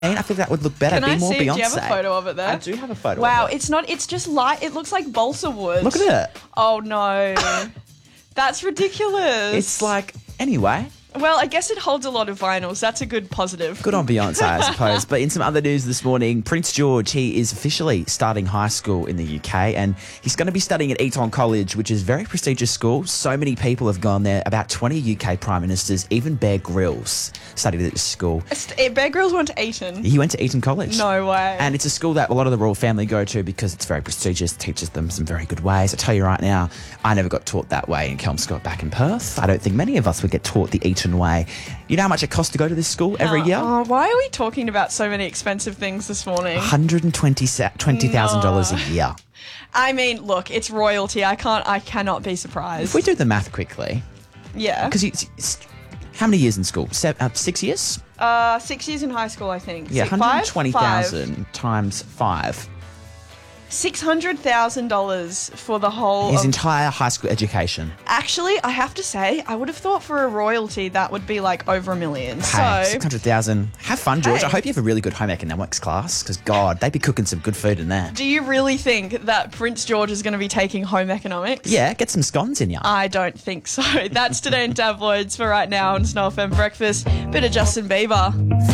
I think that would look better. Can Be I more see it? Beyonce. Do you have a photo of it there? I do have a photo Wow, of it. it's not. It's just light. It looks like balsa wood. Look at it. Oh no, that's ridiculous. It's like, anyway, Well, I guess it holds a lot of vinyls. That's a good positive. good on Beyonce, I suppose. But in some other news this morning, Prince George, he is officially starting high school in the UK, and he's going to be studying at Eton College, which is a very prestigious school. So many people have gone there. About 20 UK prime ministers, even Bear Grylls studied at this school. Bear Grylls went to Eton. He went to Eton College. No way. And it's a school that a lot of the royal family go to because it's very prestigious, teaches them some very good ways. I tell you right now, I never got taught that way in Kelmscott back in Perth. I don't think many of us would get taught the Eton way. You know how much it costs to go to this school every year? Oh, why are we talking about so many expensive things this morning? $120,000 a year. I mean, look, it's royalty. I cannot be surprised. If we do the math quickly, Yeah. because how many years in school? 6 years? 6 years in high school, I think. Yeah, 120,000 Five. times 5. $600,000 for the whole His of... entire high school education. Actually, I have to say, I would have thought for a royalty that would be like over $1 million. Hey, So 600,000. Have fun, George. Hey. I hope you have a really good home economics class, because God, they'd be cooking some good food in there. do you really think that Prince George is going to be taking home economics? Yeah, get some scones in ya. I don't think so. That's today in tabloids for right now on Snow FM Breakfast. Bit of Justin Bieber.